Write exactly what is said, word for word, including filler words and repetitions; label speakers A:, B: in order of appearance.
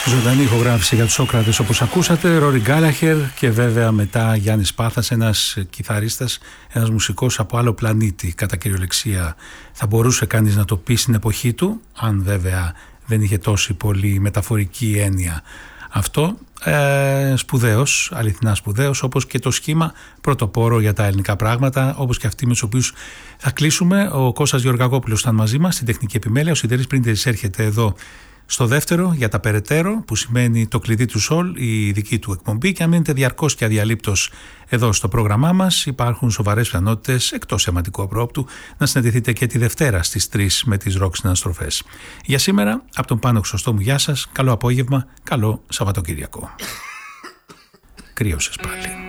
A: Ζωντανή ηχογράφηση για τους Σόκρατες όπως ακούσατε, Ρόρι Γκάλαχερ και βέβαια μετά Γιάννης Πάθας, ένας κιθαρίστας, ένας μουσικός από άλλο πλανήτη κατά κυριολεξία, θα μπορούσε κανείς να το πει στην εποχή του, αν βέβαια δεν είχε τόση πολύ μεταφορική έννοια αυτό. Ε, σπουδαίος, αληθινά σπουδαίος, όπως και το σχήμα πρωτοπόρο για τα ελληνικά πράγματα, όπως και αυτοί με τους οποίους θα κλείσουμε. Ο Κώστας Γεωργακόπουλος ήταν μαζί μας στην τεχνική επιμέλεια. Ο Σιδέρης Πρίντερης έρχεται εδώ στο δεύτερο για τα περαιτέρω, που σημαίνει το κλειδί του Σολ, η δική του εκπομπή. Και αν μείνετε διαρκώς και αδιαλείπτως εδώ στο πρόγραμμά μας, υπάρχουν σοβαρές πιθανότητες εκτός θεματικού απρόπτου να συναντηθείτε και τη Δευτέρα στις τρεις με τις ροκ συναναστροφές. Για σήμερα, από τον Πάνο Χρυσοστόμου, γεια σας, καλό απόγευμα, καλό Σαββατοκύριακο. Κρύωσες πάλι.